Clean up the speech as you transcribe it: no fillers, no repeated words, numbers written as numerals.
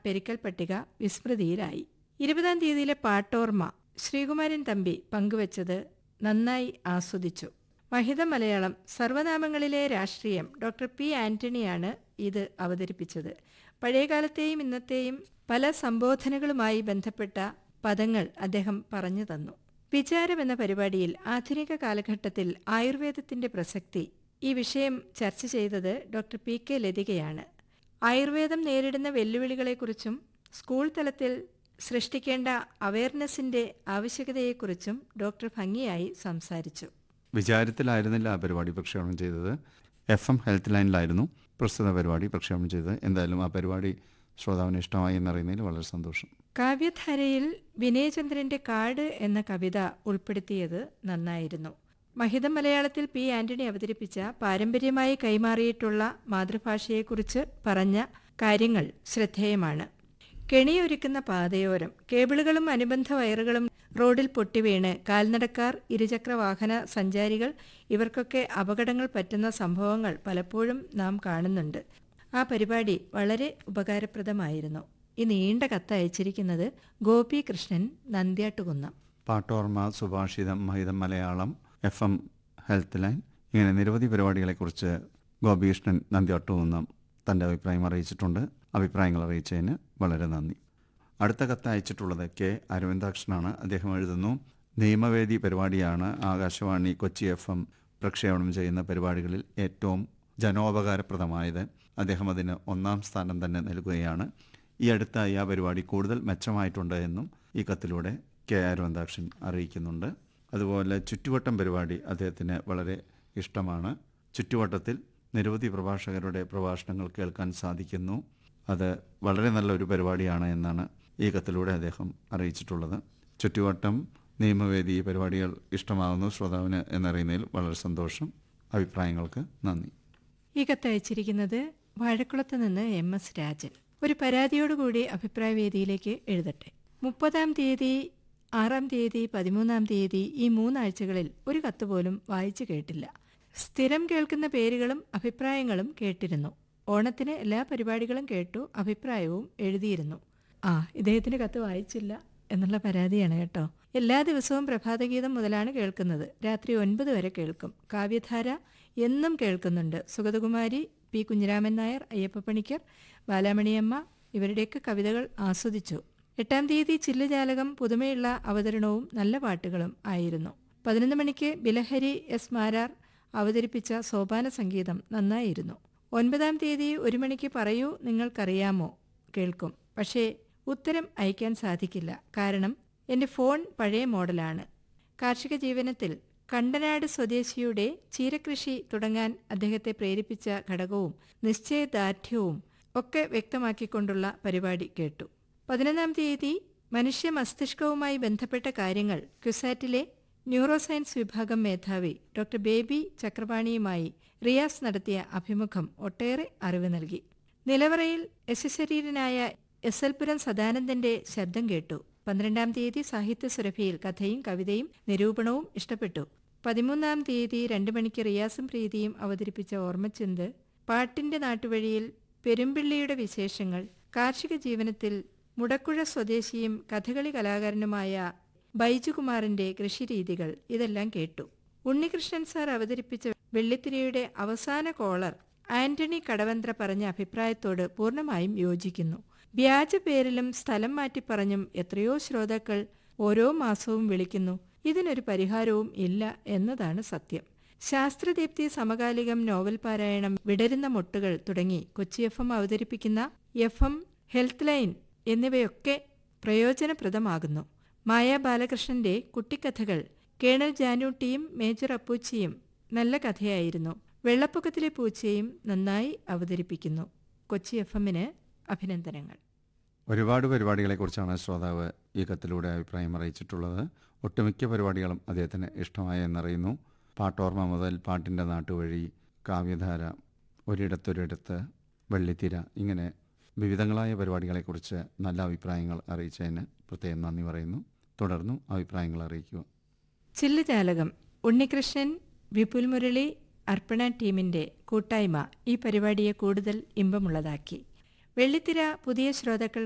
പെരിക്കൽ പട്ടിക വിസ്മൃതിയിലായി. 20-ാം തീയതിയിലെ പാട്ടോർമ്മ ശ്രീകുമാരൻ തമ്പി പങ്കുവച്ചത് നന്നായി ആസ്വദിച്ചു. മഹിത മലയാളം സർവനാമങ്ങളിലെ രാഷ്ട്രീയം ഡോക്ടർ പി ആന്റണിയാണ് ഇത് അവതരിപ്പിച്ചത്. പഴയകാലത്തെയും ഇന്നത്തെയും പല സംബോധനകളുമായി ബന്ധപ്പെട്ട പദങ്ങൾ അദ്ദേഹം പറഞ്ഞു തന്നു. വിചാരം എന്ന പരിപാടിയിൽ ആധുനിക കാലഘട്ടത്തിൽ ആയുർവേദത്തിന്റെ പ്രസക്തി ഈ വിഷയം ചർച്ച ചെയ്തത് ഡോക്ടർ പി കെ ലതികയാണ്. ആയുർവേദം നേരിടുന്ന വെല്ലുവിളികളെക്കുറിച്ചും സ്കൂൾ തലത്തിൽ സൃഷ്ടിക്കേണ്ട അവയർനെസിന്റെ ആവശ്യകതയെക്കുറിച്ചും ഡോക്ടർ ഭംഗിയായി സംസാരിച്ചു. വിചാരത്തിലായിരുന്നില്ല ആ പരിപാടി പ്രക്ഷേപണം ചെയ്തത്, FM ഹെൽത്ത് ലൈനിലായിരുന്നു പ്രസ്തുത പരിപാടി പ്രക്ഷേപണം ചെയ്തത്. എന്തായാലും ആ പരിപാടി ശ്രോതാവിന് ഇഷ്ടമായി എന്നറിയുന്നതിൽ വളരെ സന്തോഷം. കാവ്യധാരയിൽ വിനയചന്ദ്രന്റെ കാട് എന്ന കവിത ഉൾപ്പെടുത്തിയത് നന്നായിരുന്നു. മഹിതം മലയാളത്തിൽ പി ആന്റണി അവതരിപ്പിച്ച പാരമ്പര്യമായി കൈമാറിയിട്ടുള്ള മാതൃഭാഷയെക്കുറിച്ച് പറഞ്ഞ കാര്യങ്ങൾ ശ്രദ്ധേയമാണ്. കെണിയൊരുക്കുന്ന പാതയോരം കേബിളുകളും അനുബന്ധ വയറുകളും റോഡിൽ പൊട്ടിവീണ് കാൽനടക്കാർ, ഇരുചക്രവാഹന സഞ്ചാരികൾ ഇവർക്കൊക്കെ അപകടങ്ങൾ പറ്റുന്ന സംഭവങ്ങൾ പലപ്പോഴും നാം കാണുന്നുണ്ട്. ആ പരിപാടി വളരെ ഉപകാരപ്രദമായിരുന്നു. ഈ നീണ്ട കത്ത് അയച്ചിരിക്കുന്നത് ഗോപി കൃഷ്ണൻ, നന്ദ്യാട്ടുകുന്നം. പാട്ടോർമ്മ, സുഭാഷിതം, മഹിതം മലയാളം, FM ഹെൽത്ത് ലൈൻ, ഇങ്ങനെ നിരവധി പരിപാടികളെക്കുറിച്ച് ഗോപികൃഷ്ണൻ നന്ദ്യാട്ടുകുന്നം തൻ്റെ അഭിപ്രായം അറിയിച്ചിട്ടുണ്ട്. അഭിപ്രായങ്ങൾ അറിയിച്ചതിന് വളരെ നന്ദി. അടുത്ത കത്ത് അയച്ചിട്ടുള്ളത് കെ അരവിന്ദാക്ഷനാണ്. അദ്ദേഹം എഴുതുന്നു, നിയമവേദി പരിപാടിയാണ് ആകാശവാണി കൊച്ചി FM പ്രക്ഷേപണം ചെയ്യുന്ന പരിപാടികളിൽ ഏറ്റവും ജനോപകാരപ്രദമായത്. അദ്ദേഹം അതിന് 1-ാം സ്ഥാനം തന്നെ നൽകുകയാണ്. ഈ അടുത്തായി ആ പരിപാടി കൂടുതൽ മെച്ചമായിട്ടുണ്ട് എന്നും ഈ കത്തിലൂടെ കെ അരവിന്ദാക്ഷൻ അറിയിക്കുന്നുണ്ട്. അതുപോലെ ചുറ്റുവട്ടം പരിപാടി അദ്ദേഹത്തിന് വളരെ ഇഷ്ടമാണ്. ചുറ്റുവട്ടത്തിൽ നിരവധി പ്രഭാഷകരുടെ പ്രഭാഷണങ്ങൾ കേൾക്കാൻ സാധിക്കുന്നു. അത് വളരെ നല്ലൊരു പരിപാടിയാണ് എന്നാണ് ഈ കത്തിലൂടെ അദ്ദേഹം അറിയിച്ചിട്ടുള്ളത്. ചുറ്റുവട്ടം, നിയമവേദി പരിപാടികൾ ഇഷ്ടമാകുന്നു ശ്രോതാവിന് എന്നറിയുന്നതിൽ വളരെ സന്തോഷം. അഭിപ്രായങ്ങൾക്ക് നന്ദി. ഈ കത്തയച്ചിരിക്കുന്നത് വാഴക്കുളത്ത് നിന്ന് MS രാജൻ. ഒരു പരാതിയോടുകൂടി അഭിപ്രായ വേദിയിലേക്ക് എഴുതട്ടെ. 30-ാം തീയതി, 6-ാം തീയതി, 13-ാം തീയതി ഈ 3 ആഴ്ചകളിൽ ഒരു കത്ത് പോലും വായിച്ചു കേട്ടില്ല. സ്ഥിരം കേൾക്കുന്ന പേരുകളും അഭിപ്രായങ്ങളും കേട്ടിരുന്നു. ഓണത്തിന് എല്ലാ പരിപാടികളും കേട്ടു, അഭിപ്രായവും എഴുതിയിരുന്നു. ഇദ്ദേഹത്തിന്റെ കത്ത് വായിച്ചില്ല എന്നുള്ള പരാതിയാണ് കേട്ടോ. എല്ലാ ദിവസവും പ്രഭാതഗീതം മുതലാണ് കേൾക്കുന്നത്. രാത്രി 9 വരെ കേൾക്കും. കാവ്യധാര എന്നും കേൾക്കുന്നുണ്ട്. സുഗതകുമാരി, പി കുഞ്ഞിരാമൻ നായർ, അയ്യപ്പ പണിക്കർ, ബാലാമണിയമ്മ ഇവരുടെയൊക്കെ കവിതകൾ ആസ്വദിച്ചു. 8-ാം തീയതി ചില്ലുജാലകം പുതുമയുള്ള അവതരണവും നല്ല പാട്ടുകളും ആയിരുന്നു. 11 മണിക്ക് ബിലഹരി S മാരാർ അവതരിപ്പിച്ച സോപാന സംഗീതം നന്നായിരുന്നു. 9-ാം തീയതി 1 മണിക്ക് പറയൂ നിങ്ങൾക്കറിയാമോ കേൾക്കും. പക്ഷേ ഉത്തരം അയക്കാൻ സാധിക്കില്ല. കാരണം എൻ്റെ ഫോൺ പഴയ മോഡലാണ്. കാർഷിക ജീവനത്തിൽ കണ്ടനാട് സ്വദേശിയുടെ ചീരകൃഷി തുടങ്ങാൻ അദ്ദേഹത്തെ പ്രേരിപ്പിച്ച ഘടകവും നിശ്ചയദാർഢ്യവും ഒക്കെ വ്യക്തമാക്കിക്കൊണ്ടുള്ള പരിപാടി കേട്ടു. 11-ാം തീയതി മനുഷ്യ മസ്തിഷ്കവുമായി ബന്ധപ്പെട്ട കാര്യങ്ങൾ ക്യുസാറ്റിലെ ന്യൂറോ സയൻസ് വിഭാഗം മേധാവി ഡോക്ടർ ബേബി ചക്രപാണിയുമായി റിയാസ് നടത്തിയ അഭിമുഖം ഒട്ടേറെ അറിവ് നൽകി. നിലവറയിൽ യശശരീരനായ SL പുരം സദാനന്ദന്റെ ശബ്ദം കേട്ടു. 12-ാം തീയതി സാഹിത്യ സുരഭിയിൽ കഥയും കവിതയും നിരൂപണവും ഇഷ്ടപ്പെട്ടു. 13-ാം തീയതി 2 മണിക്ക് റിയാസും പ്രീതിയും അവതരിപ്പിച്ച ഓർമ്മച്ചിന്ത്, പാട്ടിന്റെ നാട്ടുവഴിയിൽ പെരുമ്പിള്ളിയുടെ വിശേഷങ്ങൾ, കാർഷിക ജീവനത്തിൽ മുടക്കുഴ സ്വദേശിയും കഥകളി കലാകാരനുമായ ബൈജുകുമാറിന്റെ കൃഷിരീതികൾ ഇതെല്ലാം കേട്ടു. ഉണ്ണികൃഷ്ണൻ സാർ അവതരിപ്പിച്ച വെള്ളിത്തിരയുടെ അവസാന കോളർ ആന്റണി കടവന്ത്ര പറഞ്ഞ അഭിപ്രായത്തോട് പൂർണ്ണമായും യോജിക്കുന്നു. വ്യാജ പേരിലും സ്ഥലം മാറ്റി പറഞ്ഞും എത്രയോ ശ്രോതാക്കൾ ഓരോ മാസവും വിളിക്കുന്നു. ഇതിനൊരു പരിഹാരവും ഇല്ല എന്നതാണ് സത്യം. ശാസ്ത്രദീപ്തി, സമകാലികം, നോവൽ പാരായണം, വിടരുന്ന മൊട്ടുകൾ തുടങ്ങി കൊച്ചി FM അവതരിപ്പിക്കുന്ന FM ഹെൽത്ത് ലൈൻ എന്നിവയൊക്കെ പ്രയോജനപ്രദമാകുന്നു. മായ ബാലകൃഷ്ണന്റെ കുട്ടിക്കഥകൾ, കേണൽ ജാനൂട്ടിയും മേജർ അപ്പൂച്ചിയും നല്ല കഥയായിരുന്നു. വെള്ളപ്പൊക്കത്തിലെ പൂച്ചയും നന്നായി അവതരിപ്പിക്കുന്നു. കൊച്ചി FMന് അഭിനന്ദനങ്ങൾ. ഒരുപാട് പരിപാടികളെക്കുറിച്ചാണ് ശ്രോതാവ് ഈ കത്തിലൂടെ അഭിപ്രായം അറിയിച്ചിട്ടുള്ളത്. ഒട്ടുമിക്ക പരിപാടികളും അദ്ദേഹത്തിന് ഇഷ്ടമായി എന്നറിയുന്നു. പാട്ടോർമ്മ മുതൽ പാട്ടിൻ്റെ നാട്ടുവഴി, കാവ്യധാര, ഒരിടത്തൊരിടത്ത്, വെള്ളിത്തിര, ഇങ്ങനെ വിവിധങ്ങളായ പരിപാടികളെക്കുറിച്ച് നല്ല അഭിപ്രായങ്ങൾ അറിയിച്ചതിന് പ്രത്യേകം നന്ദി പറയുന്നു. തുടർന്നും അഭിപ്രായങ്ങൾ അറിയിക്കുക. ചില്ലുജാലകം ഉണ്ണികൃഷ്ണൻ, വിപുൽ മുരളി, അർപ്പണ ടീമിന്റെ കൂട്ടായ്മ ഈ പരിപാടിയെ കൂടുതൽ ഇമ്പമുള്ളതാക്കി. വെള്ളിത്തിര പുതിയ ശ്രോതാക്കൾ